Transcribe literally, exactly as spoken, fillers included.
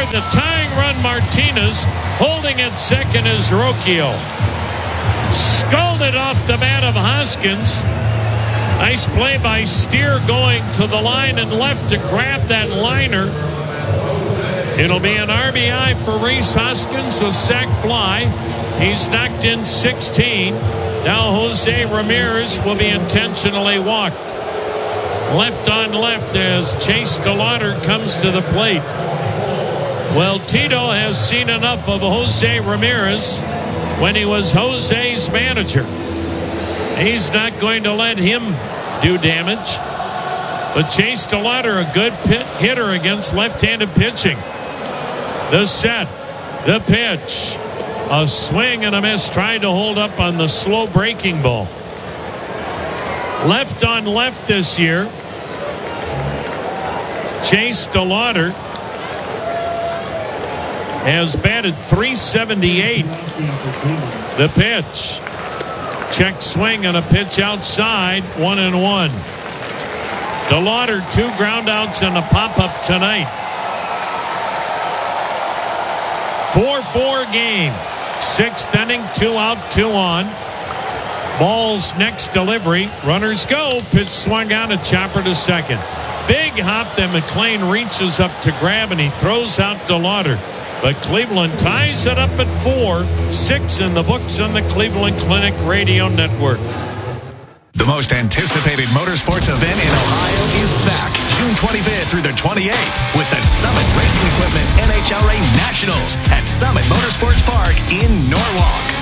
the tying run, Martinez. Holding at second is Rocchio. Scalded off the bat of Hoskins. Nice play by Steer going to the line and left to grab that liner. It'll be an R B I for Rhys Hoskins, a sac fly. He's knocked in sixteen. Now Jose Ramirez will be intentionally walked. Left on left as Chase DeLauder comes to the plate. Well, Tito has seen enough of Jose Ramirez when he was Jose's manager. He's not going to let him do damage. But Chase DeLauder, a good pit hitter against left-handed pitching. The set, the pitch, a swing and a miss, trying to hold up on the slow breaking ball. Left on left this year, Chase DeLauder has batted three seventy-eight. The pitch. Check swing and a pitch outside. One and one. DeLauder, two ground outs and a pop-up tonight. four four game. Sixth inning, two out, two on. Ball's next delivery. Runners go. Pitch swung out, a chopper to second. Big hop, then McLean reaches up to grab, and he throws out DeLauder. But Cleveland ties it up at four. Six in the books on the Cleveland Clinic Radio Network. The most anticipated motorsports event in Ohio is back June twenty-fifth through the twenty-eighth with the Summit Racing Equipment N H R A Nationals at Summit Motorsports Park in Norwalk.